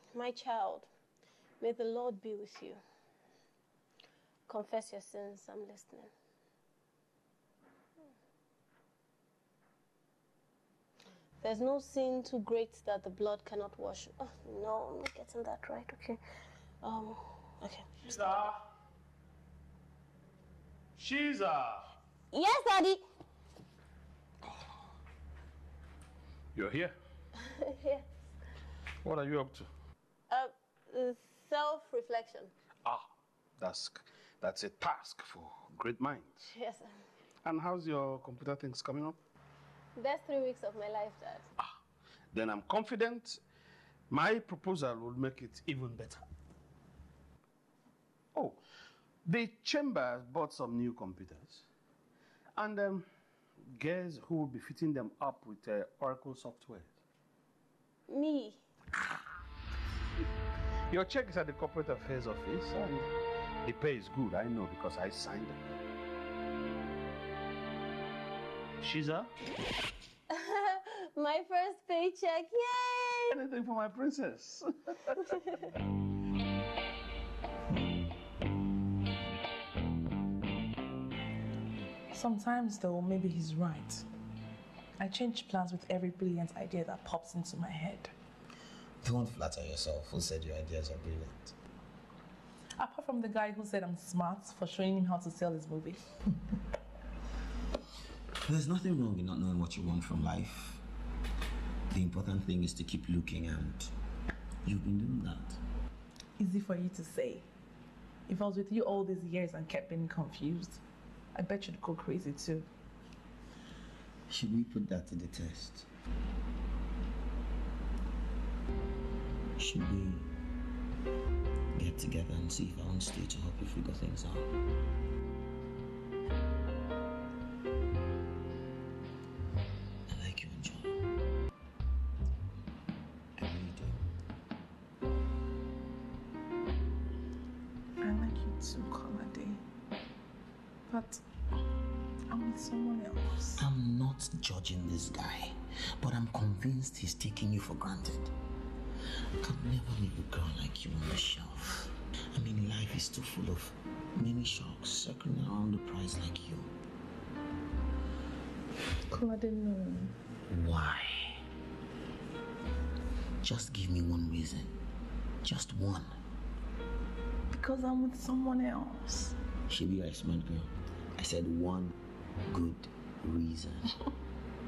My child, may the Lord be with you. Confess your sins, I'm listening. There's no sin too great that the blood cannot wash. Oh, no, I'm not getting that right, okay. Okay. Shiza! Yes, Daddy! You're here? Yes. What are you up to? Self-reflection. Ah, that's a task for great minds. Yes, sir. And how's your computer things coming up? Best 3 weeks of my life, Dad. Then I'm confident my proposal will make it even better. Oh, the chamber bought some new computers. And guess who will be fitting them up with Oracle software? Me. Your check is at the corporate affairs office and the pay is good, I know, because I signed it. Shiza? My first paycheck, yay! Anything for my princess. Sometimes, though, maybe he's right. I change plans with every brilliant idea that pops into my head. Don't flatter yourself. Who said your ideas are brilliant? Apart from the guy who said I'm smart for showing him how to sell his movie. There's nothing wrong in not knowing what you want from life. The important thing is to keep looking, and you've been doing that. Easy for you to say. If I was with you all these years and kept being confused, I bet you'd go crazy too. Should we put that to the test? Should we get together and see if I want to stay to help you figure things out? I like you, John. I really do. I like you too, Kolade. But I'm with someone else. I'm not judging this guy, but I'm convinced he's taking you for granted. I could never leave a girl like you on the shelf. I mean, life is too full of many sharks circling around the prize like you. Kolade, no. Why? Just give me one reason. Just one. Because I'm with someone else. Shebi, you're a smart girl. I said one good reason.